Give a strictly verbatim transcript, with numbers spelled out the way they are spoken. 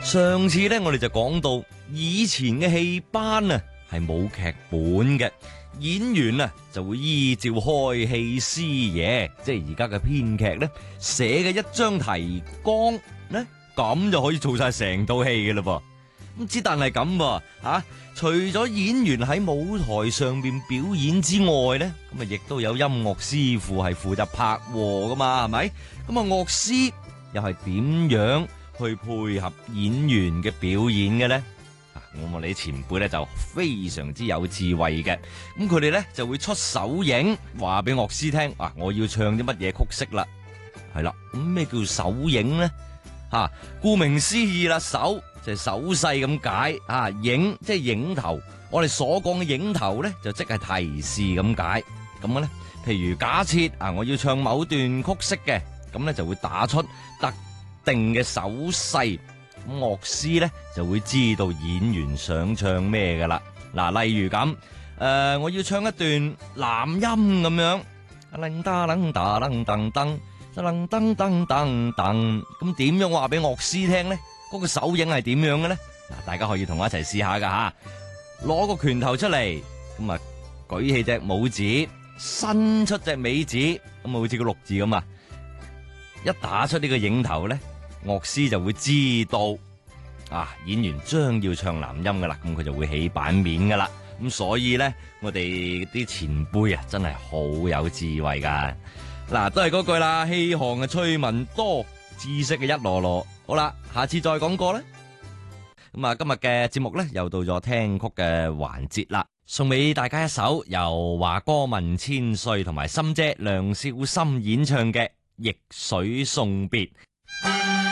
上次咧，我哋就講到以前嘅戲班啊，係冇劇本嘅，演員啊就會依照開戲師爺，即係而家嘅編劇咧寫嘅一張提綱咧，咁就可以做晒成套戲嘅嘞噃。咁之但係咁噃，吓，除咗演員喺舞台上邊表演之外咧，咁啊亦都有音樂師傅係負責拍和噶嘛，係咪？咁啊樂師又係點樣去配合演員嘅表演嘅咧？我哋啲前輩咧就非常之有智慧嘅，咁佢哋咧就會出手影，話俾樂師聽，啊，我要唱啲乜嘢曲式啦，係啦，咁咩叫手影咧？吓，顧名思義啦，手就係手勢咁解，啊，影即係影頭，我哋所講嘅影頭咧就即係提示咁解，咁嘅咧，譬如假設啊，我要唱某段曲式嘅，咁咧就會打出特定嘅手勢。咁樂師咧就會知道演員想唱咩噶啦。嗱，例如咁，誒、呃，我要唱一段男音咁樣，噔噔噔噔噔噔噔噔噔噔噔，咁點樣話俾樂師聽咧？嗰、那個手影係點樣嘅咧？嗱，大家可以同我一齊試下噶吓，攞個拳頭出嚟，咁啊舉起隻拇指，伸出隻尾指，咁啊好似個六字咁啊，一打出呢個影頭咧，樂師就會知道啊，演員將要唱男音噶啦，咁佢就會起版面噶啦。咁所以咧，我哋啲前輩啊，真係好有智慧噶。嗱，都係嗰句啦，戲行嘅趣聞多，知識嘅一籮籮。好啦，下次再講過啦。咁啊，今日嘅節目咧又到咗聽曲嘅環節啦，送俾大家一首由華哥文千歲同埋心姐梁少心演唱嘅《逆水送別》。